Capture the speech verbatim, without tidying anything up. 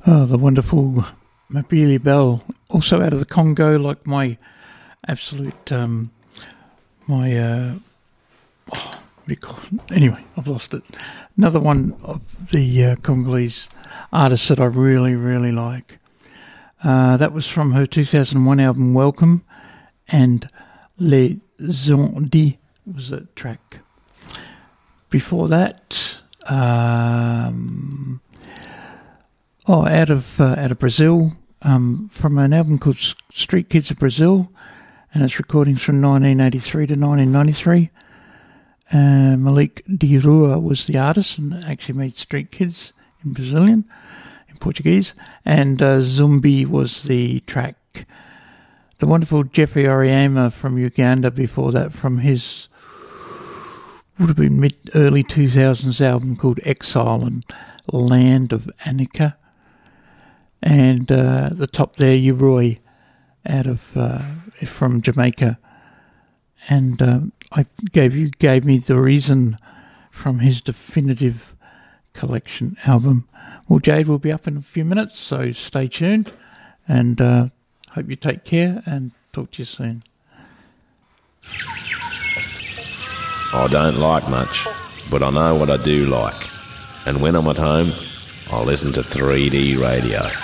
Oh, the wonderful Mabili Bell, also out of the Congo, like my absolute, um, my, uh, oh, what do you call it? Anyway, I've lost it. Another one of the uh, Congolese artists that I really, really like. Uh, that was from her two thousand one album, Welcome, and Les Zondis was the track. Before that, um... Oh, out of uh, out of Brazil, um, from an album called Street Kids of Brazil, and its recordings from nineteen eighty-three to nineteen ninety-three. Uh, Malik de Rua was the artist, and actually made Street Kids in Brazilian, in Portuguese, and uh, Zumbi was the track. The wonderful Jeffrey Oriama from Uganda before that, from his, would have been mid early two thousands album called Exile and Land of Anika. And uh, the top there, Uroy, out of uh, from Jamaica, and um, I gave you gave me the reason from his Definitive Collection album. Well, Jade will be up in a few minutes, so stay tuned, and uh, hope you take care, and talk to you soon. I don't like much, but I know what I do like, and when I'm at home, I listen to three D radio.